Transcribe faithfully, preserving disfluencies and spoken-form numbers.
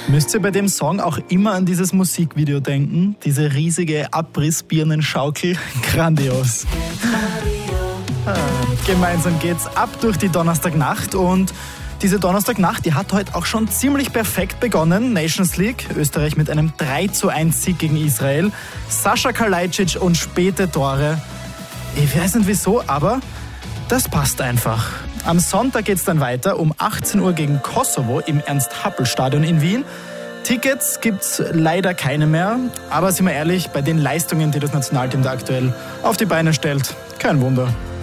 Müsst ihr bei dem Song auch immer an dieses Musikvideo denken? Diese riesige Abrissbirnenschaukel, grandios. Ah, gemeinsam geht's ab durch die Donnerstagnacht und diese Donnerstagnacht, die hat heute auch schon ziemlich perfekt begonnen. Nations League, Österreich mit einem drei zu eins Sieg gegen Israel. Sascha Kalajdzic und späte Tore. Ich weiß nicht wieso, aber das passt einfach. Am Sonntag geht's dann weiter um achtzehn Uhr gegen Kosovo im Ernst-Happel-Stadion in Wien. Tickets gibt's leider keine mehr, aber sind wir ehrlich, bei den Leistungen, die das Nationalteam da aktuell auf die Beine stellt, kein Wunder.